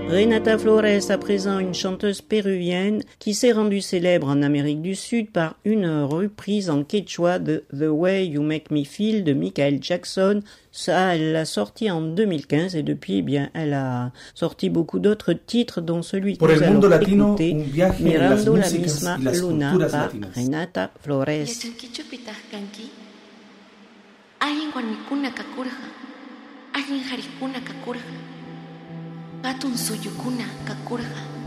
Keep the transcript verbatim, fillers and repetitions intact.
Renata Flores, à présent une chanteuse péruvienne qui s'est rendue célèbre en Amérique du Sud par une reprise en quechua de The Way You Make Me Feel de Michael Jackson. Ça, elle l'a sorti en deux mille quinze et depuis, eh bien, elle a sorti beaucoup d'autres titres, dont celui que nous allons écouter, Mirando la misma luna par Renata Flores. Katun suyukuna kakurqa